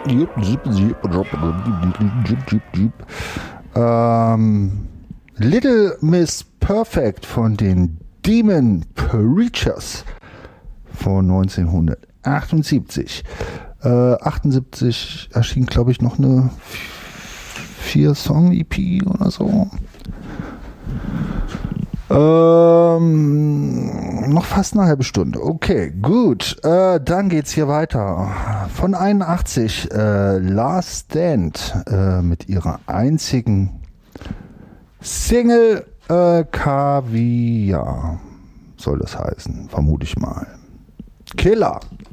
Little Miss Perfect von den Demon Preachers von 1978. 78 erschien, glaube ich, noch eine 4-Song-EP oder so. Noch fast eine halbe Stunde. Okay, gut. Dann geht's hier weiter. Von 81, Last Stand mit ihrer einzigen Single Kaviar soll das heißen, vermute ich mal. Killer.